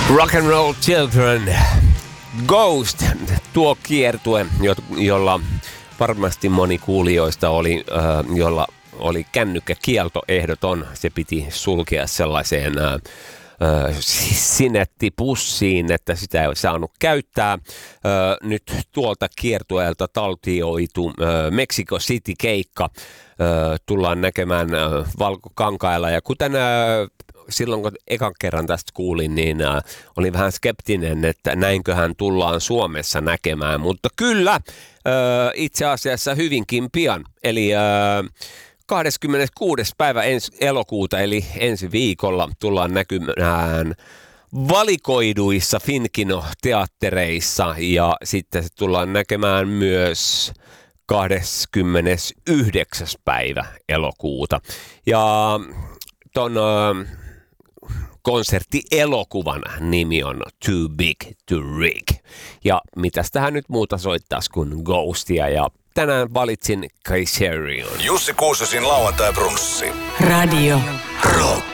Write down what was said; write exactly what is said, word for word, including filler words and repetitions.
Rock and Roll Children, Ghost, tuo kiertue, jolla varmasti moni kuulijoista oli, äh, jolla oli kännykkäkielto ehdoton. Se piti sulkea sellaiseen äh, sinettipussiin, että sitä ei saanut käyttää. Äh, nyt tuolta kiertueelta taltioitu äh, Mexico City-keikka äh, tullaan näkemään äh, Valkokankailla. Ja kuten äh, silloin kun ekan kerran tästä kuulin, niin äh, olin vähän skeptinen, että näinköhän tullaan Suomessa näkemään. Mutta kyllä, äh, itse asiassa hyvinkin pian. Eli äh, kahdeskymmeneskuudes päivä ensi elokuuta, eli ensi viikolla tullaan näkymään valikoiduissa Finkino-teattereissa ja sitten se tullaan näkemään myös kahdeskymmenesyhdeksäs päivä elokuuta. Ja ton äh, konserttielokuvan nimi on Too Big to Rig. Ja mitäs tähän nyt muuta soittaisi kuin Ghostia, ja tänään valitsin Kaiserion. Jussi Kuusosin lauantai-brunssi. Radio Rock.